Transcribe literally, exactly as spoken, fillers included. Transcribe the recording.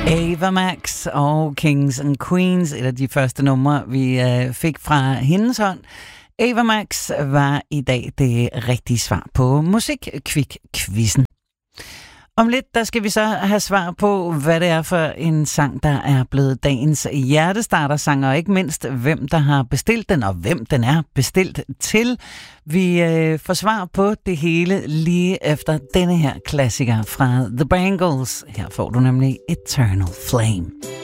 Ava Max og Kings and Queens, et af de første numre, vi øh, fik fra hendes hånd. Ava Max var i dag det rigtige svar på Musikquik-quizzen. Om lidt, der skal vi så have svar på, hvad det er for en sang, der er blevet dagens hjertestarter-sang, og ikke mindst, hvem der har bestilt den, og hvem den er bestilt til. Vi øh, får svar på det hele lige efter denne her klassiker fra The Bangles. Her får du nemlig Eternal Flame.